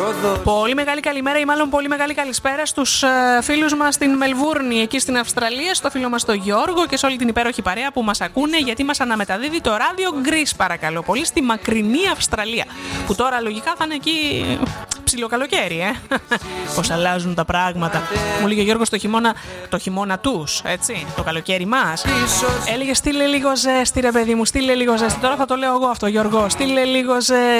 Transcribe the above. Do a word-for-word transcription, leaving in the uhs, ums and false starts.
Πολύ μεγάλη καλημέρα ή μάλλον πολύ μεγάλη καλησπέρα στους ε, φίλους μας στην Μελβούρνη, εκεί στην Αυστραλία, στο φίλο μας τον Γιώργο και σε όλη την υπέροχη παρέα που μας ακούνε, γιατί μας αναμεταδίδει το ράδιο Greece, παρακαλώ πολύ, στη μακρινή Αυστραλία, που τώρα λογικά θα είναι εκεί ψιλοκαλοκαίρι, ε. Πώς αλλάζουν τα πράγματα. Μου λέει ο Γιώργος το χειμώνα, το χειμώνα τους, έτσι, το καλοκαίρι μας. Έλεγε στείλε λίγο ζέστη ρε παιδί μου, στείλε λίγο ζέστη. Τώρα θα το λέω εγώ αυτό, Γιώργο, στείλε λίγο ζέστη.